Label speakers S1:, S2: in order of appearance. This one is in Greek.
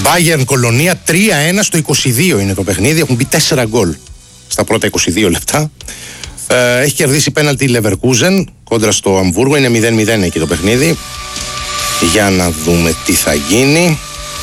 S1: Bayern Κολονία 3-1 στο 22 είναι το παιχνίδι. Έχουν μπει 4 γκολ στα πρώτα 22 λεπτά. Έχει κερδίσει πέναλτι η Leverkusen κόντρα στο Αμβούργο. Είναι 0-0 εκεί το παιχνίδι. Για να δούμε τι θα γίνει.